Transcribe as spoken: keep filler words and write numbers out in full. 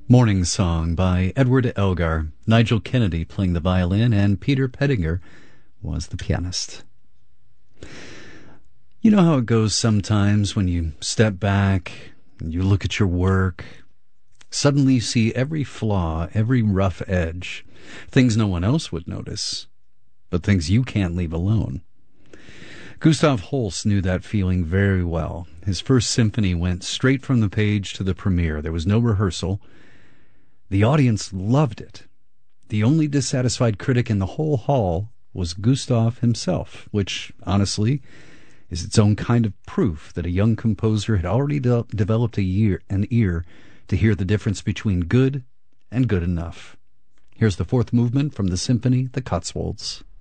Morning Song by Edward Elgar, Nigel Kennedy playing the violin, and Peter Pettinger was the pianist. You know how it goes sometimes when you step back and you look at your work, suddenly you see every flaw, every rough edge, things no one else would notice, but things you can't leave alone. Gustav Holst knew that feeling very well. His first symphony went straight from the page to the premiere. There was no rehearsal. The audience loved it. The only dissatisfied critic in the whole hall was Gustav himself, which, honestly, is its own kind of proof that a young composer had already de- developed a year, an ear to hear the difference between good and good enough. Here's the fourth movement from the symphony, The Cotswolds.